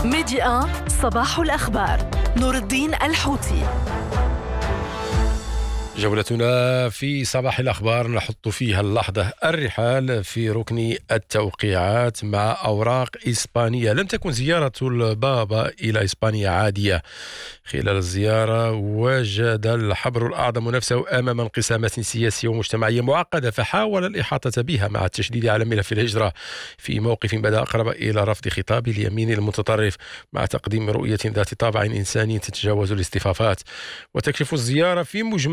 ميديا صباح الأخبار. نور الدين الحوتي. جولتنا في صباح الأخبار نحط فيها اللحظة الرحال في ركن التوقيعات مع أوراق إسبانية. لم تكن زيارة البابا إلى إسبانيا عادية. خلال الزيارة وجد الحبر الأعظم نفسه أمام انقسامات سياسية ومجتمعية معقدة، فحاول الإحاطة بها مع التشديد على ملف الهجرة في موقف بدا أقرب إلى رفض خطاب اليمين المتطرف مع تقديم رؤية ذات طابع إنساني تتجاوز الاصطفافات. وتكشف الزيارة في مجمل